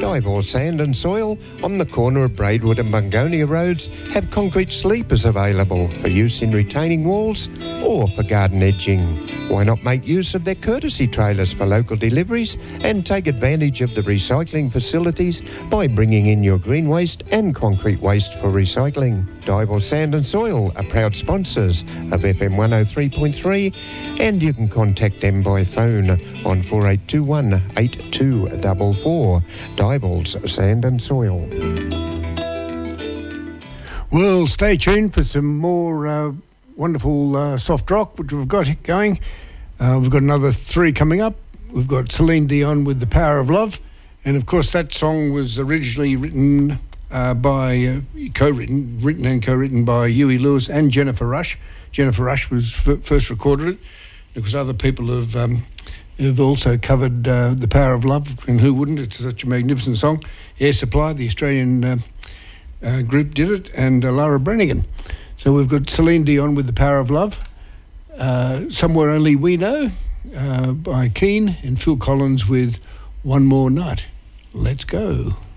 Dival Sand and Soil on the corner of Braidwood and Bungonia Roads have concrete sleepers available for use in retaining walls or for garden edging. Why not make use of their courtesy trailers for local deliveries and take advantage of the recycling facilities by bringing in your green waste and concrete waste for recycling. Dival Sand and Soil are proud sponsors of FM 103.3, and you can contact them by phone on 4821 8244. Dival's Sand and Soil. Well, stay tuned for some more wonderful soft rock which we've got going. We've got another 3 coming up. We've got Celine Dion with The Power of Love, and of course that song was originally written written and co-written by Huey Lewis and Jennifer Rush. Jennifer Rush was first recorded it. Of course, other people have also covered The Power of Love, and who wouldn't? It's such a magnificent song. Air Supply, the Australian group, did it, and Lara Branigan. So we've got Celine Dion with The Power of Love, Somewhere Only We Know by Keane, and Phil Collins with One More Night. Let's go.